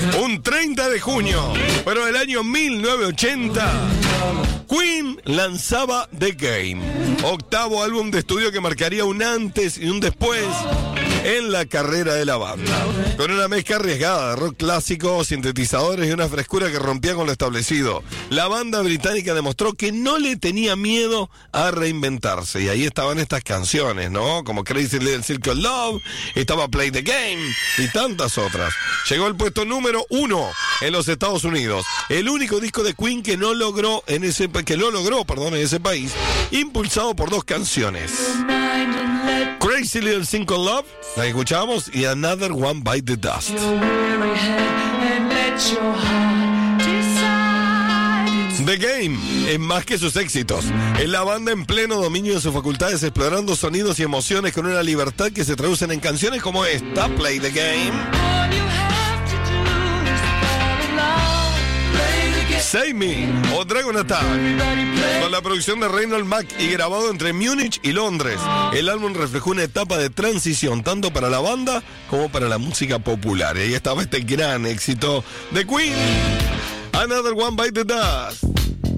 Un 30 de junio, pero del año 1980, Queen lanzaba The Game, octavo álbum de estudio que marcaría un antes y un después en la carrera de la banda. Con una mezcla arriesgada de rock clásico, sintetizadores y una frescura que rompía con lo establecido, la banda británica demostró que no le tenía miedo a reinventarse. Y ahí estaban estas canciones, ¿no? Como Crazy Little Circle Love, estaba Play the Game y tantas otras. Llegó al puesto número 1 en los Estados Unidos. El único disco de Queen que lo logró en ese país, impulsado por dos canciones. Crazy Little Circle Love, la que escuchábamos, y Another One Bite the Dust. The Game es más que sus éxitos. Es la banda en pleno dominio de sus facultades, explorando sonidos y emociones con una libertad que se traducen en canciones como esta, Play the Game, Save Me o Dragon Attack, con la producción de Reinhold Mack y grabado entre Múnich y Londres. El álbum reflejó una etapa de transición tanto para la banda como para la música popular. Y ahí estaba este gran éxito de Queen, Another One Bite the Dust.